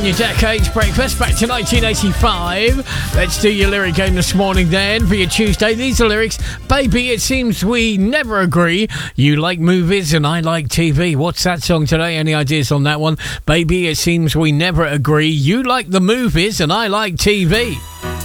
on your Decades Breakfast back to 1985. Let's do your lyric game this morning then for your Tuesday. These are lyrics. Baby, it seems we never agree. You like movies and I like TV. What's that song today? Any ideas on that one? Baby, it seems we never agree. You like the movies and I like TV.